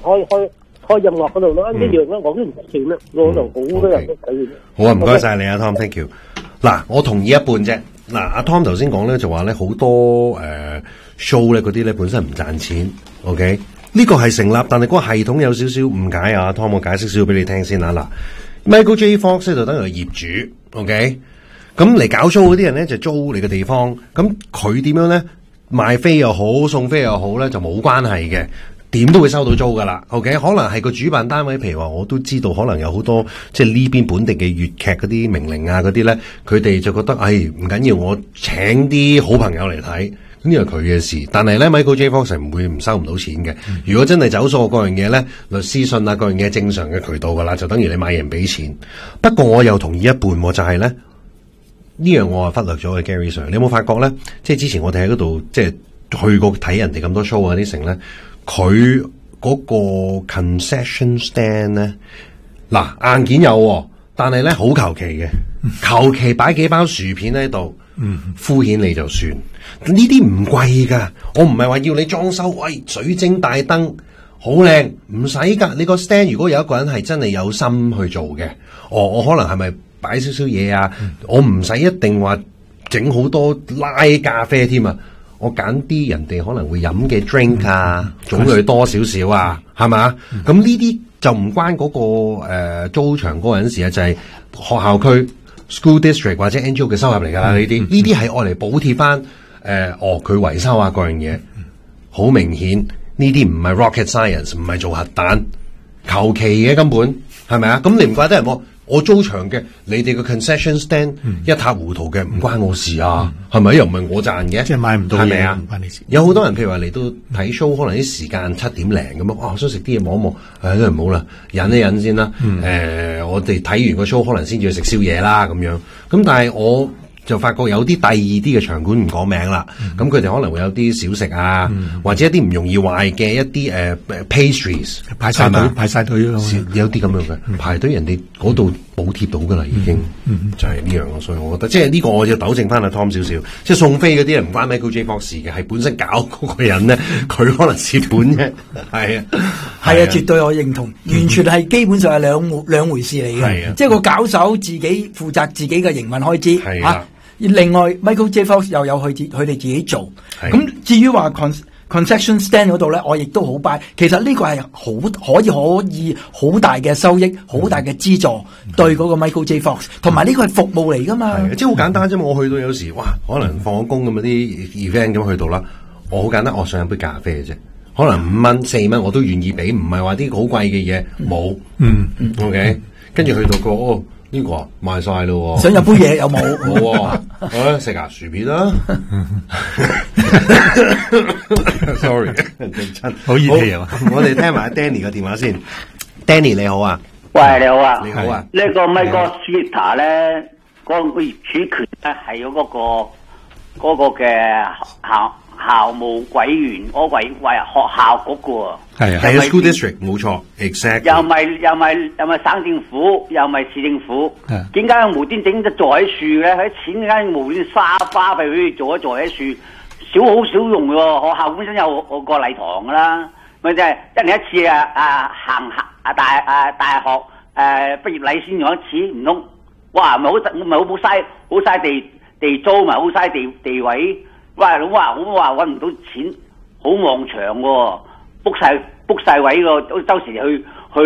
開音樂嗰度咯，一樣啦，我都唔識錢啦，嗰度好多人都睇。 好啊，唔該晒你啊 Tom，thank you。嗱，我同意一半啫。嗱，阿 Tom 頭先講咧就話咧好多show 咧嗰啲咧本身唔賺錢 ，OK？ 呢個係成立，但係嗰個系統有少少誤解啊。Tom， 我解釋少少俾你聽先啊。嗱 ，Michael J. Fox 就等於業主 ，OK？ 咁嚟搞 show 嗰啲人咧就租你嘅地方，咁佢點樣咧賣飛又好送飛又好咧就冇關係嘅。點都會收到租噶啦 ，OK？ 可能係個主辦單位，譬如話我都知道，可能有好多即係呢邊本地嘅粵劇嗰啲名伶啊嗰啲咧，佢哋就覺得，唔緊要，我請啲好朋友嚟睇，咁呢係佢嘅事。但係咧 Michael J. Fox 唔會收唔到錢嘅。如果真係走數嗰樣嘢咧，律師信啊嗰樣嘢正常嘅渠道噶啦，就等於你買人俾錢。不過我又同意一半，就係咧呢樣我係忽略咗嘅 Gary Sir。你有冇發覺咧？即係之前我哋喺嗰度即係去過睇人哋咁多 show 啊啲成咧。佢嗰個 concession stand 咧，嗱硬件有，但係咧好求其嘅，求其擺幾包薯片喺度，敷衍你就算。呢啲唔貴噶，我唔係話要你裝修，水晶大燈好靚，唔使噶。你個 stand 如果有一個人係真係有心去做嘅，我可能係咪擺少少嘢啊？我唔使一定話整好多拉咖啡添啊！我揀啲人哋可能會飲嘅 drink 啊，種類多少少啊，係嘛？咁呢啲就唔關嗰個租場嗰個人事啊，就係學校區 school district 或者 NGO 嘅收入嚟㗎啦。呢啲係愛嚟補貼翻佢維修啊嗰樣嘢。好明顯呢啲唔係 rocket science， 唔係做核彈，求其嘅根本係咪啊？咁你唔怪得人喎。我租場嘅，你哋個 concession stand 一塌糊塗嘅，唔關我事啊，係咪？又唔係我賺嘅， 即係買唔到嘢， 係咪啊？ 唔關你事。 有好多人譬如話嚟到睇 show，可能啲時間7點零咁樣，我想食啲嘢望一望，都係唔好啦，忍一忍先啦。我哋睇完個 show 可能先至去食宵夜啦咁樣。咁但係我就發覺有啲第二啲嘅場館唔講名啦，咁佢哋可能會有啲小食啊，或者一啲唔容易壞嘅一啲pastries， 排晒隊咯， 有啲咁樣嘅排隊，人哋嗰度補貼到噶啦，已經就係呢樣咯。所以我覺得即係呢個我要糾正翻阿 Tom 少少，即係送飛嗰啲人唔關 Michael J. Fox 事嘅，係本身搞嗰個人咧，佢可能蝕本啫。係啊， 絕對我認同，完全係基本上係兩回事嚟嘅。即係個搞手自己負責自己嘅營運開支另外 Michael J. Fox 又有佢哋自己做，咁至於話 concession stand 嗰度咧，我亦都好 buy。其實呢個係可以好大嘅收益，好大嘅資助對嗰個 Michael J. Fox， 同埋呢個係服務嚟噶嘛。 即係好簡單啫嘛。我去到有時，可能放咗工咁啲 event 咁去到啦，我好簡單，我想飲杯咖啡嘅啫，可能5蚊4蚊我都願意俾，唔係話啲好貴嘅嘢冇。OK， 跟住去到個呢個賣晒咯， 想飲杯嘢有冇？ 冇食下薯片啦。Sorry， 好熱氣啊！ 我哋聽埋 Danny 嘅電話先。Danny 你好啊， 喂你好啊， 你好啊。 呢個 Michael Streeter 咧，嗰個業主權咧係有嗰個嘅校務委員，我為學校嗰個。 係 school district 冇錯 ，exactly。又咪省政府，又咪市政府，點解無端整隻座位樹嘅？喺錢間無端沙花俾佢做咗座位樹，好少用喎。學校本身有個禮堂噶啦，咪即係1年1次行大學畢業禮先用一次，唔通哇咪好嘥地租，咪好嘥地位。哇好話搵唔到錢，好望長喎。book 晒位個，周時去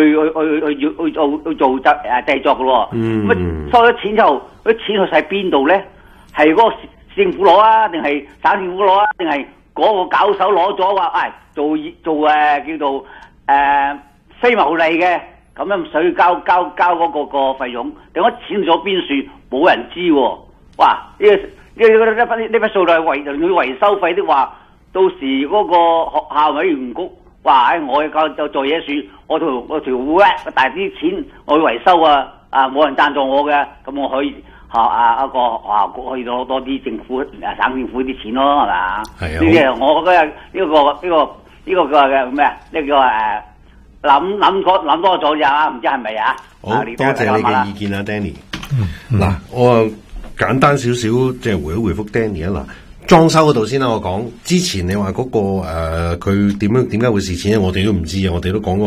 做製作嘅咯。咁收咗錢之後，啲錢去晒邊度咧？係嗰個政府攞啊，定係省政府攞啊？定係嗰個搞手攞咗話，做叫做非牟利嘅，咁樣唔使交嗰個費用，定我錢咗邊處冇人知喎。哇！呢筆數量係維修費的話，到時嗰個學校委員局。哇！我就做嘢樹，我條大啲錢我去維修冇人贊助我嘅，咁我可以一個學校局可以攞多啲政府省政府啲錢咯，係嘛？係啊！呢啲我覺得呢個嘅咩啊？呢個諗多咗咋，唔知係咪啊？ 好，多謝你嘅意見啊 ，Danny。嗱，我簡單少少即係回覆 Danny 啊嗱。裝修嗰度先啦，我講之前你話嗰個佢點解會蝕錢咧？我哋都唔知啊，我哋都講過。